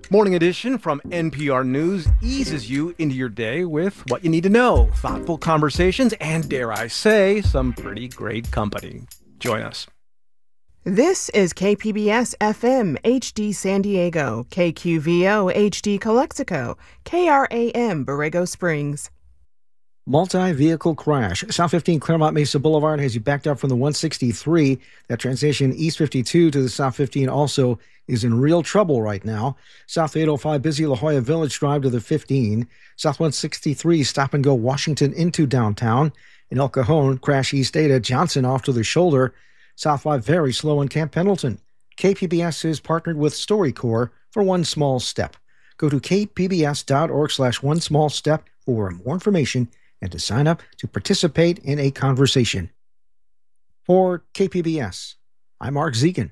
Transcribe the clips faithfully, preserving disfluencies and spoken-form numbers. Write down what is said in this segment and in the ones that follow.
Morning Edition from N P R News eases you into your day with what you need to know, thoughtful conversations, and dare I say, some pretty great company. Join us. This is K P B S F M H D San Diego, K Q V O H D Calexico, K R A M Borrego Springs. Multi-vehicle crash. South fifteen Claremont Mesa Boulevard has you backed up from the one sixty-three. That transition East fifty-two to the South fifteen also is in real trouble right now. South eight oh five busy La Jolla Village Drive to the fifteen. South one sixty-three stop and go Washington into downtown. In El Cajon, crash East eight at Johnson off to the shoulder. South five very slow in Camp Pendleton. K P B S is partnered with StoryCorps for One Small Step. Go to kpbs.org slash one small step for more information and to sign up to participate in a conversation. For K P B S, I'm Mark Zegan.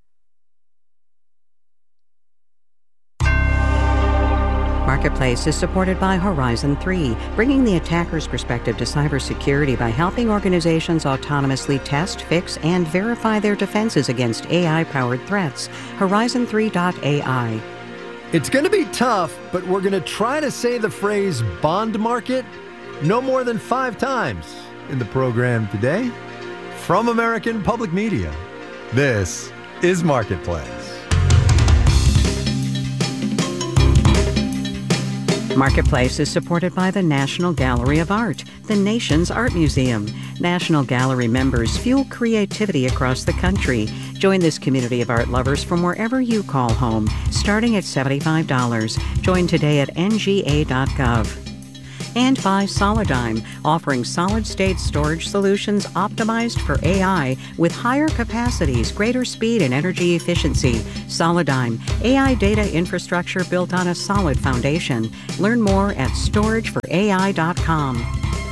Marketplace is supported by Horizon three, bringing the attacker's perspective to cybersecurity by helping organizations autonomously test, fix, and verify their defenses against A I-powered threats. Horizon three dot A I. It's going to be tough, but we're going to try to say the phrase bond market no more than five times in the program today. From American Public Media, this is Marketplace. Marketplace is supported by the National Gallery of Art, the nation's art museum. National Gallery members fuel creativity across the country. Join this community of art lovers from wherever you call home, starting at seventy-five dollars. Join today at N G A dot gov. And by Solidigm, offering solid-state storage solutions optimized for A I with higher capacities, greater speed, and energy efficiency. Solidigm, A I data infrastructure built on a solid foundation. Learn more at storage for A I dot com.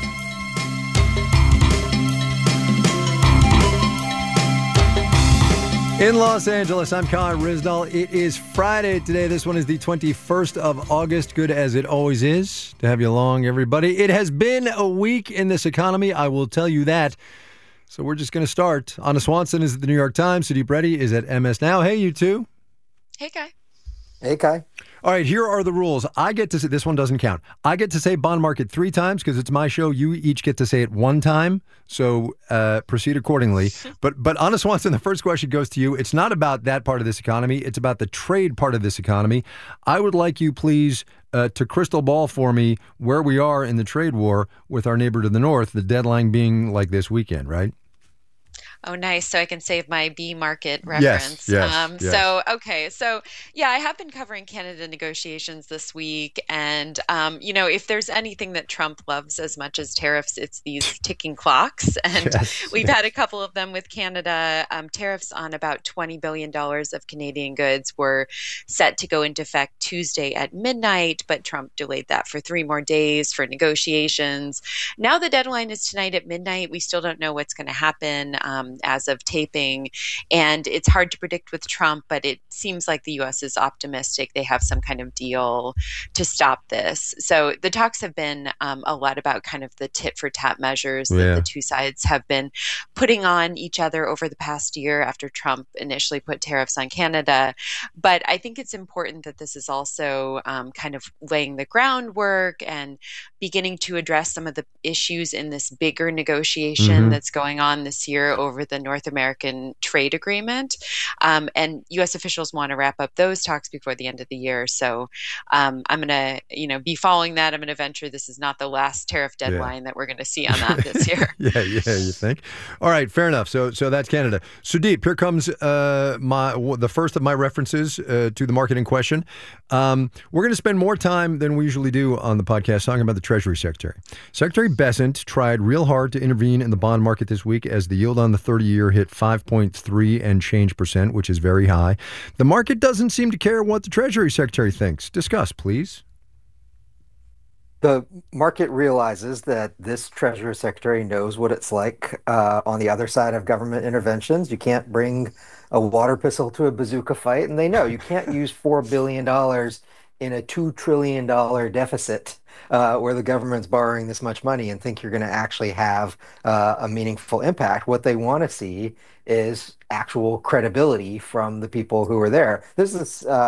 In Los Angeles, I'm Kyle Rizdal. It is Friday today. This one is the twenty-first of August. Good as it always is to have you along, everybody. It has been a week in this economy, I will tell you that. So we're just going to start. Anna Swanson is at the New York Times. Sudeep Reddy is at M S Now. Hey, you two. Hey, Kai. Hey, Kai. All right, here are the rules. I get to say, this one doesn't count. I get to say bond market three times because it's my show. You each get to say it one time. So uh, proceed accordingly. But but Anna Swanson, the first question goes to you. It's not about that part of this economy. It's about the trade part of this economy. I would like you, please, uh, to crystal ball for me where we are in the trade war with our neighbor to the north, the deadline being like this weekend, right? Oh, nice. So I can save my B market reference. Yes, yes, um, yes. So, okay. So, yeah, I have been covering Canada negotiations this week. And, um, you know, if there's anything that Trump loves as much as tariffs, it's these ticking clocks. And Yes, we've yes. had a couple of them with Canada. Um, tariffs on about twenty billion dollars of Canadian goods were set to go into effect Tuesday at midnight, but Trump delayed that for three more days for negotiations. Now the deadline is tonight at midnight. We still don't know what's going to happen. Um, as of taping. And it's hard to predict with Trump, but it seems like the U S is optimistic. They have some kind of deal to stop this. So the talks have been um, a lot about kind of the tit for tat measures Yeah. that the two sides have been putting on each other over the past year after Trump initially put tariffs on Canada. But I think it's important that this is also um, kind of laying the groundwork and beginning to address some of the issues in this bigger negotiation Mhm. that's going on this year over the North American trade agreement. Um, and U S officials want to wrap up those talks before the end of the year. So um, I'm going to, you know, be following that. I'm going to venture this is not the last tariff deadline that we're going to see on that this year. yeah, yeah, you think? All right, fair enough. So, so that's Canada. Sudeep, here comes uh, my w- the first of my references uh, to the market in question. Um, we're going to spend more time than we usually do on the podcast talking about the Treasury Secretary. Secretary Bessent tried real hard to intervene in the bond market this week as the yield on the thirty-year hit five point three and change percent, which is very high. The market doesn't seem to care what the Treasury Secretary thinks. Discuss, please. The market realizes that this Treasury Secretary knows what it's like uh, on the other side of government interventions. You can't bring a water pistol to a bazooka fight, and they know you can't use four billion dollars in a two trillion dollars deficit uh, where the government's borrowing this much money and think you're going to actually have uh, a meaningful impact. What they want to see is actual credibility from the people who are there. This is uh,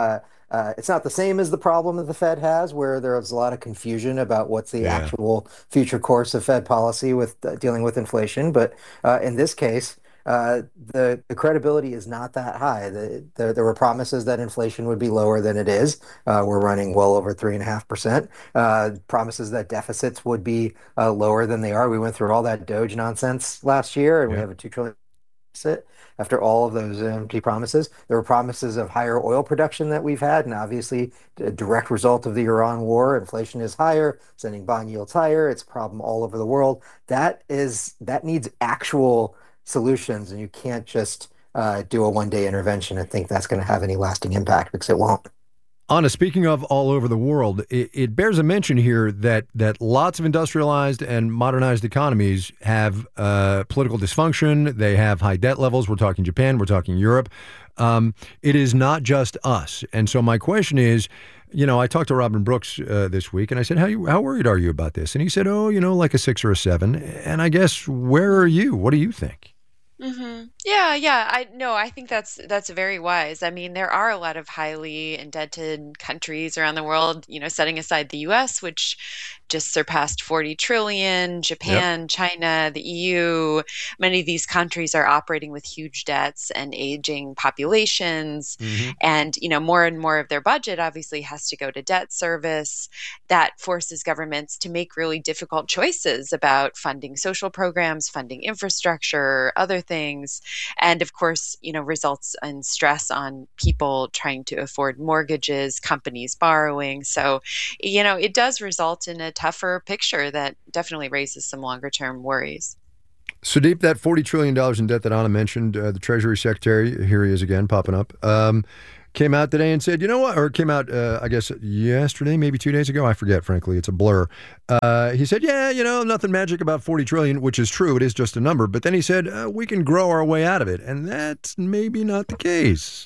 Uh, it's not the same as the problem that the Fed has, where there's a lot of confusion about what's the Yeah. actual future course of Fed policy with uh, dealing with inflation. But uh, in this case, uh, the the credibility is not that high. The, the, there were promises that inflation would be lower than it is. Uh, we're running well over three and a half percent. Uh, promises that deficits would be uh, lower than they are. We went through all that Doge nonsense last year, and we Yeah. have a two trillion deficit after all of those empty promises. There were promises of higher oil production that we've had, and obviously, a direct result of the Iran war, inflation is higher, sending bond yields higher. It's a problem all over the world. That is that needs actual solutions, and you can't just uh, do a one-day intervention and think that's going to have any lasting impact, because it won't. Anna, speaking of all over the world, it, it bears a mention here that that lots of industrialized and modernized economies have uh, political dysfunction. They have high debt levels. We're talking Japan. We're talking Europe. Um, it is not just us. And so my question is, you know, I talked to Robin Brooks uh, this week, and I said, how you, how worried are you about this? And he said, oh, you know, like a six or a seven. And I guess, where are you? What do you think? Mm-hmm. Yeah, yeah. I no, I think that's that's very wise. I mean, there are a lot of highly indebted countries around the world, you know, setting aside the U S, which just surpassed forty trillion, Japan, China, the E U. Many of these countries are operating with huge debts and aging populations. Mhm. And, you know, more and more of their budget obviously has to go to debt service. That forces governments to make really difficult choices about funding social programs, funding infrastructure, other things. And of course, you know, results in stress on people trying to afford mortgages, companies borrowing. So, you know, it does result in a tougher picture that definitely raises some longer term worries. Sudeep, that forty trillion dollars in debt that Anna mentioned, uh, the Treasury Secretary, here he is again, popping up, um, came out today and said, you know what, or came out, uh, I guess, yesterday, maybe two days ago, I forget, frankly, it's a blur. Uh, he said, yeah, you know, nothing magic about forty trillion dollars, which is true, it is just a number. But then he said, uh, we can grow our way out of it. And that's maybe not the case.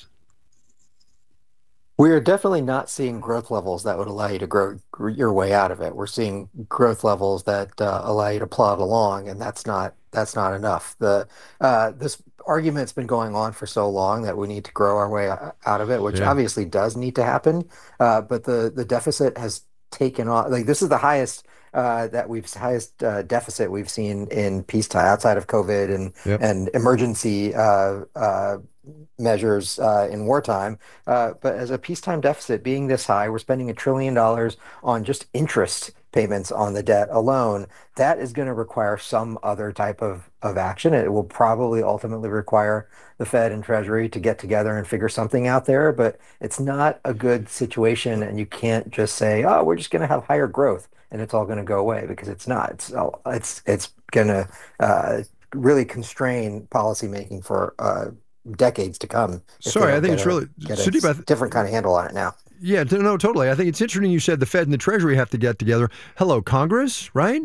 We are definitely not seeing growth levels that would allow you to grow gr- your way out of it. We're seeing growth levels that uh, allow you to plod along, and that's not that's not enough. The uh, this argument's been going on for so long that we need to grow our way o- out of it, which Yeah. obviously does need to happen. Uh, but the the deficit has taken off. Like, this is the highest uh, that we've highest uh, deficit we've seen in peacetime, outside of COVID and Yep. and emergency uh, uh, measures uh, in wartime. Uh, but as a peacetime deficit being this high, we're spending a trillion dollars on just interest payments on the debt alone. That is going to require some other type of, of action. It will probably ultimately require the Fed and Treasury to get together and figure something out there, but it's not a good situation. And you can't just say, oh, we're just going to have higher growth and it's all going to go away, because it's not. It's all- it's it's going to uh, really constrain policymaking for uh, decades to come. if they Sorry, I don't think get it's a- really- get a Sudeep, I th- different kind of handle on it now. Yeah, t- no, totally. I think it's interesting you said the Fed and the Treasury have to get together. Hello, Congress, right?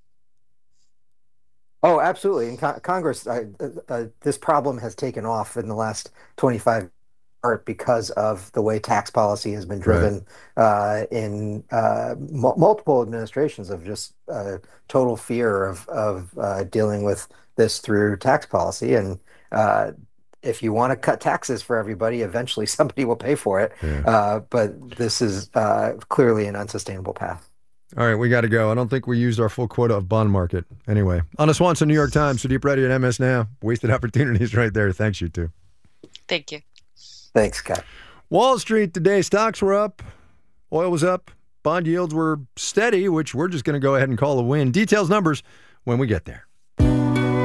Oh, absolutely. In Con- Congress, uh, uh, uh, this problem has taken off in the last twenty-five part because of the way tax policy has been driven uh, in uh, mu multiple administrations, of just uh, total fear of of uh, dealing with this through tax policy. And uh, if you want to cut taxes for everybody, eventually somebody will pay for it. Yeah. Uh, but this is uh, clearly an unsustainable path. All right, we got to go. I don't think we used our full quota of bond market. Anyway, Anna Swanson, New York Times, Sudeep Reddy at M S Now. Wasted opportunities right there. Thanks, you two. Thank you. Thanks, Scott. Wall Street today, stocks were up, oil was up, bond yields were steady, which we're just going to go ahead and call a win. Details, numbers when we get there.